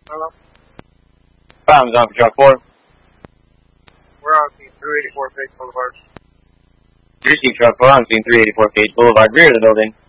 Hello? Bottoms on for truck 4. We're on scene 384 Page Boulevard. Receive truck 4 on scene 384 Page Boulevard, rear of the building.